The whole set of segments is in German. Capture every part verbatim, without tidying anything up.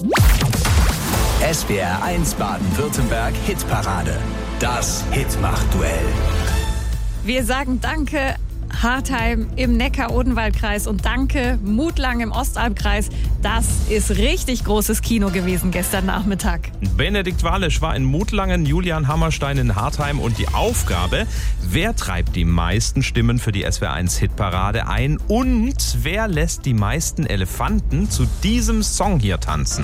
S W R eins Baden-Württemberg Hitparade. Das Hitmach-Duell. Wir sagen Danke Hartheim im Neckar-Odenwald-Kreis und danke Mutlang im Ostalbkreis. Das ist richtig großes Kino gewesen gestern Nachmittag. Benedikt Walisch war in Mutlangen, Julian Hammerstein in Hartheim und die Aufgabe, wer treibt die meisten Stimmen für die S W R eins Hitparade ein und wer lässt die meisten Elefanten zu diesem Song hier tanzen?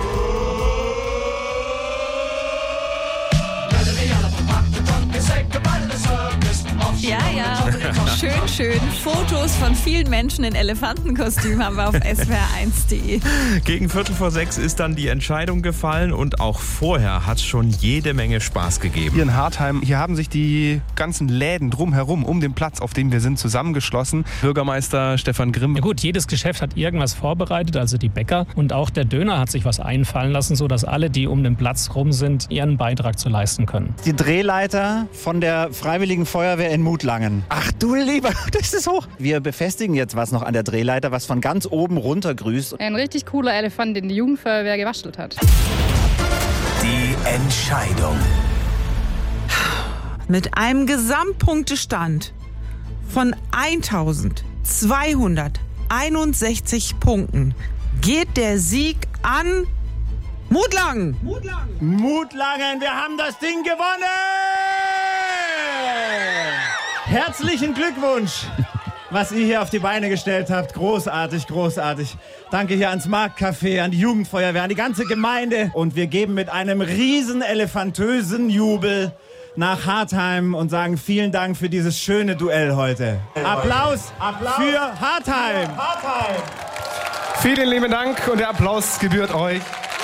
Ja, ja. Schön, schön. Fotos von vielen Menschen in Elefantenkostüm haben wir auf S W R eins punkt de. Gegen Viertel vor sechs ist dann die Entscheidung gefallen und auch vorher hat es schon jede Menge Spaß gegeben. Hier in Hartheim, hier haben sich die ganzen Läden drumherum, um den Platz, auf dem wir sind, zusammengeschlossen. Bürgermeister Stefan Grimm. Ja gut, jedes Geschäft hat irgendwas vorbereitet, also die Bäcker. Und auch der Döner hat sich was einfallen lassen, sodass alle, die um den Platz rum sind, ihren Beitrag zu leisten können. Die Drehleiter von der Freiwilligen Feuerwehr in Mutlangen. Ach du lieber, das ist hoch. Wir befestigen jetzt was noch an der Drehleiter, was von ganz oben runter grüßt. Ein richtig cooler Elefant, den die Jugendfeuerwehr gebastelt hat. Die Entscheidung. Mit einem Gesamtpunktestand von eintausendzweihunderteinundsechzig Punkten geht der Sieg an Mutlangen. Mutlangen. Mutlangen, wir haben das Ding gewonnen! Herzlichen Glückwunsch, was ihr hier auf die Beine gestellt habt. Großartig, großartig. Danke hier ans Marktcafé, an die Jugendfeuerwehr, an die ganze Gemeinde. Und wir geben mit einem riesen elefantösen Jubel nach Hartheim und sagen vielen Dank für dieses schöne Duell heute. Applaus, Applaus für Hartheim. Hartheim. Vielen lieben Dank und der Applaus gebührt euch.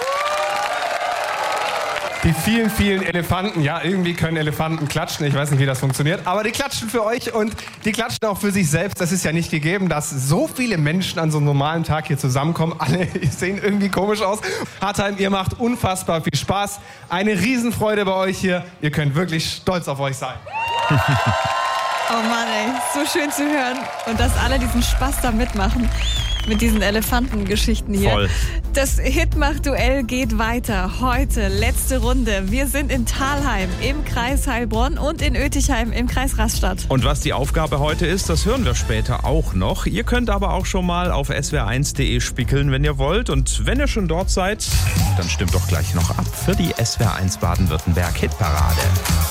Die vielen, vielen Elefanten, ja, irgendwie können Elefanten klatschen, ich weiß nicht, wie das funktioniert, aber die klatschen für euch und die klatschen auch für sich selbst. Das ist ja nicht gegeben, dass so viele Menschen an so einem normalen Tag hier zusammenkommen. Alle sehen irgendwie komisch aus. Hartheim, ihr macht unfassbar viel Spaß. Eine Riesenfreude bei euch hier. Ihr könnt wirklich stolz auf euch sein. Oh Mann, ey, so schön zu hören und dass alle diesen Spaß da mitmachen. Mit diesen Elefantengeschichten hier. Voll. Das Hitmach-Duell geht weiter. Heute letzte Runde. Wir sind in Thalheim im Kreis Heilbronn und in Oetichheim im Kreis Rastatt. Und was die Aufgabe heute ist, das hören wir später auch noch. Ihr könnt aber auch schon mal auf S W R eins punkt de spickeln, wenn ihr wollt. Und wenn ihr schon dort seid, dann stimmt doch gleich noch ab für die S W R eins Baden-Württemberg Hitparade.